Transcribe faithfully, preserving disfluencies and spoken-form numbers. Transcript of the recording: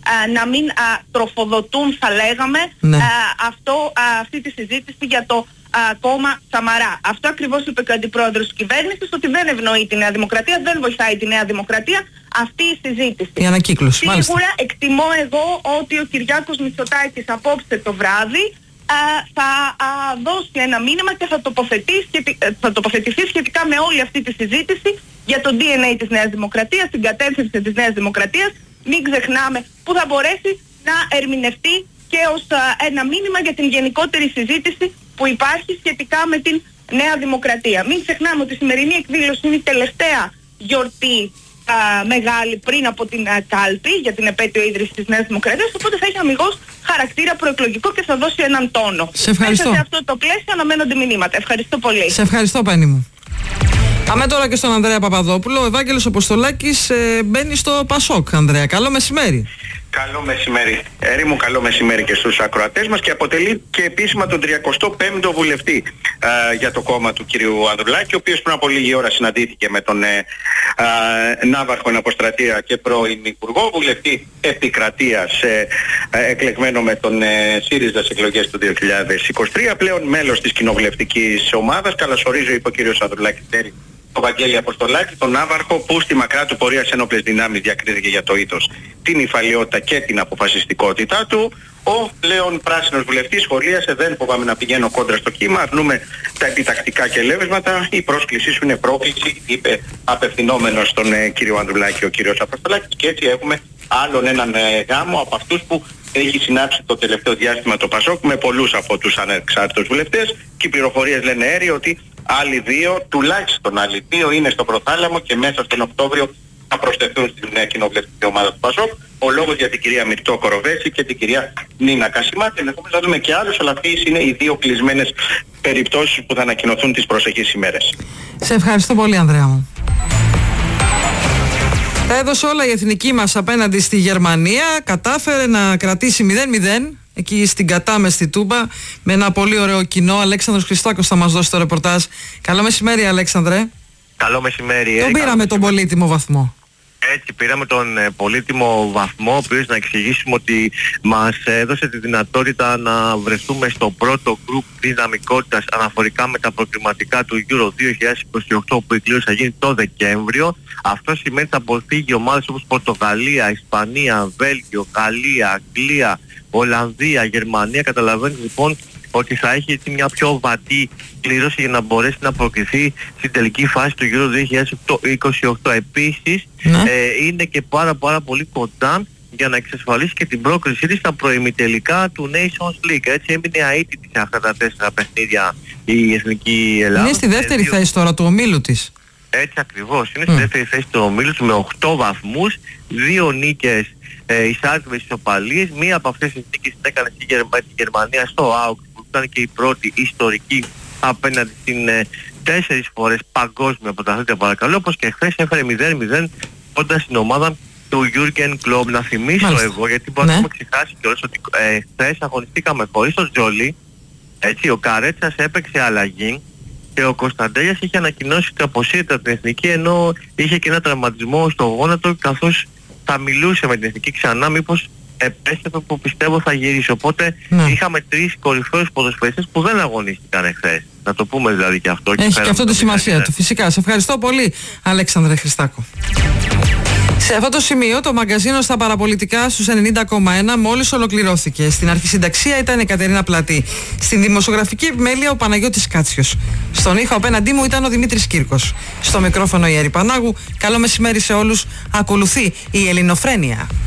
να μην α, τροφοδοτούν, θα λέγαμε, ναι. α, αυτό, α, αυτή τη συζήτηση για το α, κόμμα Σαμαρά. Αυτό ακριβώς είπε και ο αντιπρόεδρος της κυβέρνησης, ότι δεν ευνοεί τη Νέα Δημοκρατία, δεν βοηθάει τη Νέα Δημοκρατία αυτή η συζήτηση. Η ανακύκλωση. Σίγουρα μάλιστα. εκτιμώ εγώ ότι ο Κυριάκος Μητσοτάκης απόψε το βράδυ α, θα α, δώσει ένα μήνυμα και θα τοποθετήσει, θα τοποθετηθεί σχετικά με όλη αυτή τη συζήτηση για το ντι εν έι της Νέας Δημοκρατίας, την κατεύθυνση της Νέας Δημοκρατίας. Μην ξεχνάμε, που θα μπορέσει να ερμηνευτεί και ως α, ένα μήνυμα για την γενικότερη συζήτηση που υπάρχει σχετικά με την Νέα Δημοκρατία. Μην ξεχνάμε ότι η σημερινή εκδήλωση είναι η τελευταία γιορτή α, μεγάλη πριν από την α, κάλπη για την επέτειο ίδρυσης της Νέας Δημοκρατίας, οπότε θα έχει αμιγώς χαρακτήρα προεκλογικό και θα δώσει έναν τόνο. Σε ευχαριστώ. Μέσα σε αυτό το πλαίσιο αναμένονται μηνύματα. Ευχαριστώ πολύ. Σε ευχαριστώ, Πάνη μου. Πάμε τώρα και στον Ανδρέα Παπαδόπουλο. Ο Ευάγγελος Αποστολάκης ε, μπαίνει στο Πασόκ. Ανδρέα, καλό μεσημέρι. Καλό μεσημέρι. Έρημο, καλό μεσημέρι και στους ακροατές μας, και αποτελεί και επίσημα τον τριακοστό πέμπτο βουλευτή α, για το κόμμα του κυρίου Ανδρουλάκη, ο οποίος πριν από λίγη ώρα συναντήθηκε με τον ε, α, Ναύαρχο εν αποστρατεία και πρώην Υπουργό, βουλευτή επικρατείας, ε, ε, εκλεγμένο με τον ε, ΣΥΡΙΖΑ στις εκλογές του δύο χιλιάδες είκοσι τρία, πλέον μέλος της κοινοβουλευτικής ομάδας. Καλωσορίζω, είπε ο κύριος Ανδρουλάκης, τον Βαγγέλη Αποστολάκη, τον Ναύαρχο, που στη μακρά του πορεία σε ένοπλες δυνάμεις διακρίθηκε για το ήθος, την υφαλιότητα και την αποφασιστικότητά του. Ο πλέον πράσινος βουλευτής σχολίασε: δεν φοβάμαι να πηγαίνω κόντρα στο κύμα, αρνούμε τα επιτακτικά και ελεύσματα. Η πρόσκλησή σου είναι πρόκληση, είπε απευθυνόμενος στον ε, κύριο Ανδρουλάκη ο κύριος Αποστολάκης. Και έτσι έχουμε άλλον έναν ε, γάμο από αυτούς που έχει συνάψει το τελευταίο διάστημα το Πασόκ με πολλούς από τους ανεξάρτητους βουλευτές, και οι πληροφορίες λένε έρη ότι άλλοι δύο, τουλάχιστον άλλοι δύο, είναι στο προθάλαμο και μέσα στον Οκτώβριο θα προσθεθούν στην νέα κοινοβουλευτική ομάδα του Πασόκ. Ο λόγος για την κυρία Μυρτώ Κοροβέση και την κυρία Νίνα Κασιμάτη. Ενδεχομένως να δούμε και άλλους, αλλά αυτές είναι οι δύο κλεισμένες περιπτώσεις που θα ανακοινωθούν τις προσεχείς ημέρες. Σε ευχαριστώ πολύ, Ανδρέα μου. Τα έδωσε όλα η εθνική μας απέναντι στη Γερμανία. Κατάφερε να κρατήσει μηδέν μηδέν εκεί στην Κατά στη Τούμπα με ένα πολύ ωραίο κοινό. Αλέξανδρος Χριστάκος θα μας δώσει το ρεπορτάζ. Καλό μεσημέρι, Αλέξανδρε. Καλό μεσημέρι. Τον πήραμε τον πολύτιμο βαθμό. Έτσι, πήραμε τον ε, πολύτιμο βαθμό, ο οποίος, να εξηγήσουμε ότι μας έδωσε τη δυνατότητα να βρεθούμε στο πρώτο γκρουπ δυναμικότητας αναφορικά με τα προκριματικά του Euro δύο χιλιάδες είκοσι οκτώ, που η κλήρωση θα γίνει το Δεκέμβριο. Αυτό σημαίνει ότι θα αποφύγει ομάδες όπως Πορτογαλία, Ισπανία, Βέλγιο, Γαλλία, Αγγλία, Ολλανδία, Γερμανία. Καταλαβαίνετε λοιπόν ότι θα έχει έτσι μια πιο βατή κλήρωση για να μπορέσει να προκριθεί στην τελική φάση του Euro δύο χιλιάδες είκοσι οκτώ. Επίσης, ναι. ε, είναι και πάρα πάρα πολύ κοντά για να εξασφαλίσει και την πρόκρισή της στα προημιτελικά του Nations League. Έτσι έμεινε αίτητη σε αυτά τα τέσσερα παιχνίδια η εθνική Ελλάδα. Είναι στη δεύτερη δύο... θέση τώρα του ομίλου της. Έτσι ακριβώς. Είναι στη mm. δεύτερη θέση του ομίλου με οκτώ βαθμούς, δύο νίκες, ε, εισάρτημες ισοπαλίες. Μία από αυτές τις νίκες την έκανε στη Γερμα... Γερμανία στο Augsburg, που ήταν και η πρώτη ιστορική απέναντι στην ε, τέσσερις φορές παγκόσμια πρωταθλήτρια, παρακαλώ, όπως και χθες έφερε μηδέν μηδέν κοντά στην ομάδα του Jürgen Klopp. Να θυμίσω Μάλιστα. εγώ, γιατί μπορεί να ναι. έχουμε ξεχάσει κιόλας, ότι ε, χθες αγωνιστήκαμε χωρίς τον Τζόλι. Έτσι, ο Καρέτσας έπαιξε αλλαγή και ο Κωνσταντέλιας είχε ανακοινώσει ότι αποσύρεται από την εθνική, ενώ είχε και ένα τραυματισμό στο γόνατο, καθώς θα μιλούσε με την εθνική ξανά μήπως επέστρεφε, που πιστεύω θα γυρίσει. Οπότε ναι. είχαμε τρεις κορυφαίους ποδοσφαιριστές που δεν αγωνίστηκαν εχθές. Να το πούμε δηλαδή και αυτό. Έχει και, και αυτό τη σημασία του, φυσικά. Σε ευχαριστώ πολύ, Αλέξανδρε Χριστάκο. Σε αυτό το σημείο το μαγκαζίνο στα παραπολιτικά στους ενενήντα κόμμα ένα μόλις ολοκληρώθηκε. Στην αρχισυνταξία ήταν η Κατερίνα Πλατή. Στην δημοσιογραφική επιμέλεια ο Παναγιώτης Κάτσιος. Στον ήχο απέναντί μου ήταν ο Δημήτρης Κύρκος. Στο μικρόφωνο η Έρη Πανάγου. Καλό μεσημέρι σε όλους. Ακολουθεί η Ελληνοφρένεια.